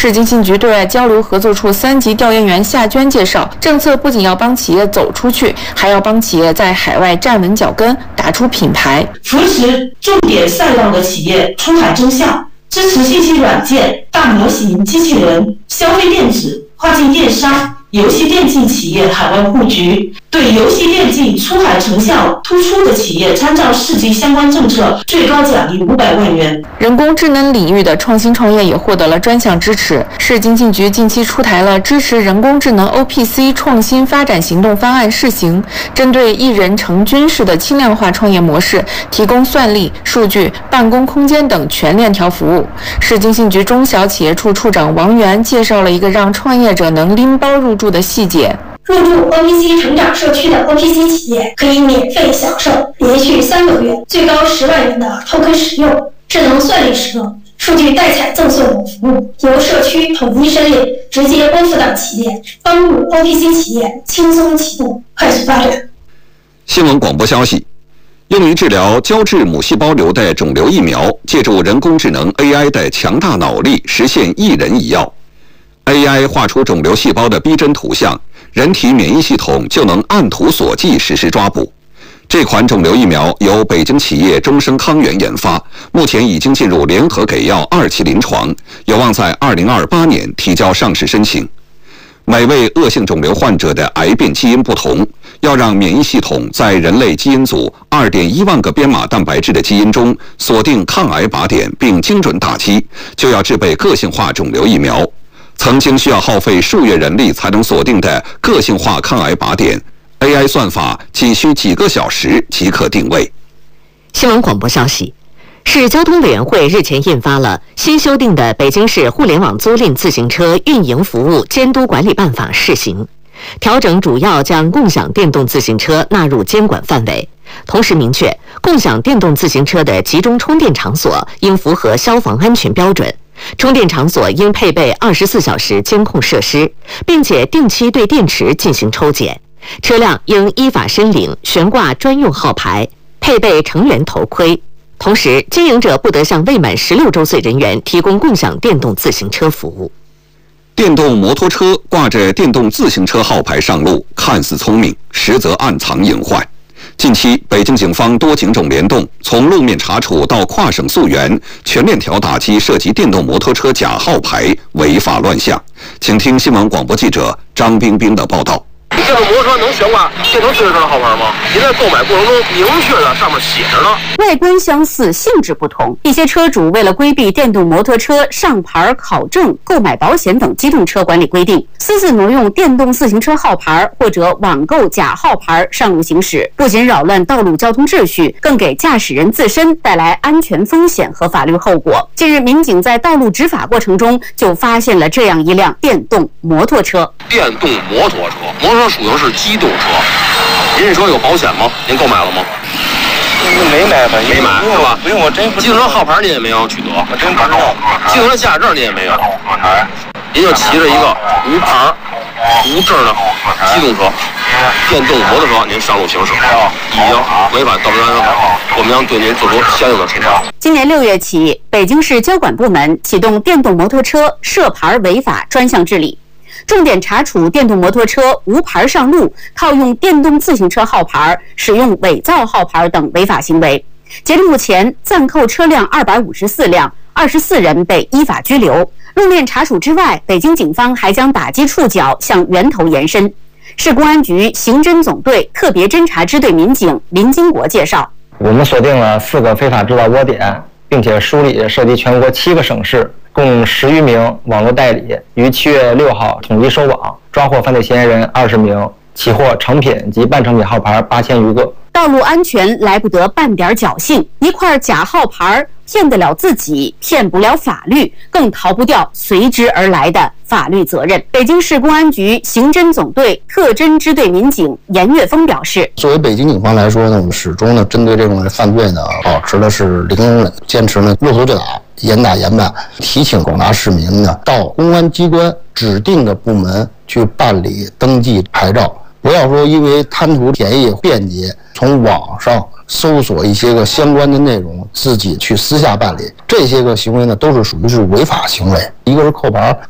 市经信局对外交流合作处3级调研员夏娟介绍，政策不仅要帮企业走出去，还要帮企业在海外站稳脚跟，打出品牌， 扶持重点赛道的企业出海争效，支持信息软件、大模型、机器人、消费电子、跨境电商、游戏电竞企业海外布局。对游戏电竞出海成效突出的企业，参照市级相关政策，最高奖励500万元。 人工智能领域的创新创业也获得了专项支持。市经信局近期出台了支持人工智能 OPC 创新发展行动方案试行，针对一人成军式的轻量化创业模式，提供算力、数据、办公空间等全链条服务。市经信局中小企业处处长王源介绍了一个让创业者能拎包入驻的细节。 入驻 OPC 成长社区的 OPC 企业可以免费享受连续3个月最高10万元的 token 使用、智能算力使用、数据代采赠送等服务，由社区统一申领，直接拨付到企业，帮助 OPC 企业轻松启动、快速发展。 新闻广播消息：用于治疗胶质母细胞瘤的肿瘤疫苗，借助人工智能 AI 的强大脑力，实现一人一药。AI 画出肿瘤细胞的逼真图像，人体免疫系统就能按图索骥实施抓捕。这款肿瘤疫苗由北京企业中生康源研发，目前已经进入联合给药2期临床，有望在2028年提交上市申请。每位恶性肿瘤患者的癌变基因不同，要让免疫系统在人类基因组2.1万个编码蛋白质的基因中锁定抗癌靶点并精准打击，就要制备个性化肿瘤疫苗。曾经需要耗费数月人力才能锁定的个性化抗癌靶点 ，AI 算法仅需几个小时即可定位。 新闻广播消息：市交通委员会日前印发了新修订的《北京市互联网租赁自行车运营服务监督管理办法》试行，调整主要将共享电动自行车纳入监管范围，同时明确共享电动自行车的集中充电场所应符合消防安全标准。充电场所应配备24小时监控设施，并且定期对电池进行抽检。车辆应依法申领悬挂专用号牌，配备成人头盔。同时，经营者不得向未满16周岁人员提供共享电动自行车服务。 电动摩托车挂着电动自行车号牌上路，看似聪明，实则暗藏隐患。近期，北京警方多警种联动，从路面查处到跨省溯源，全链条打击涉及电动摩托车假号牌违法乱象。请听新闻广播记者张冰冰的报道。 电动摩托车能悬挂电动自行车的号牌吗？您在购买过程中明确的上面写着呢。 外观相似，性质不同。一些车主为了规避电动摩托车上牌考证、购买保险等机动车管理规定，私自挪用电动自行车号牌或者网购假号牌上路行驶，不仅扰乱道路交通秩序，更给驾驶人自身带来安全风险和法律后果。近日，民警在道路执法过程中就发现了这样一辆电动摩托车。 电动摩托车，摩托车属于是机动车。您这车有保险吗？您购买了吗？ 没买吧？ 没买是吧？ 不用，我真不。 机动车号牌您也没有取得， 我真不知道。 机动车驾驶证您也没有，您就骑着一个无牌、无证的机动车、电动摩托车，您上路行驶，已经违反道路安全法，我们将对您做出相应的惩罚。 今年6月起，北京市交管部门启动电动摩托车涉牌违法专项治理，重点查处电动摩托车无牌上路、套用电动自行车号牌、使用伪造号牌等违法行为。截至目前，暂扣车辆254辆，24人被依法拘留。路面查处之外，北京警方还将打击触角向源头延伸。市公安局刑侦总队特别侦查支队民警林金国介绍， 我们锁定了4个非法制造窝点，并且梳理涉及全国7个省市，共10余名网络代理，于7月6号统一收网，抓获犯罪嫌疑人20名，起获成品及半成品号牌8000余个。 道路安全来不得半点侥幸，一块假号牌骗得了自己，骗不了法律，更逃不掉随之而来的法律责任。北京市公安局刑侦总队特侦支队民警严岳峰表示， 作为北京警方来说呢，我们始终呢针对这种犯罪呢，保持的是零容忍，坚持呢落后就打，严打严办，提醒广大市民呢到公安机关指定的部门去办理登记牌照。不要说因为贪图便宜便捷，从网上搜索一些个相关的内容，自己去私下办理，这些个行为呢都是属于是违法行为。一个是扣牌，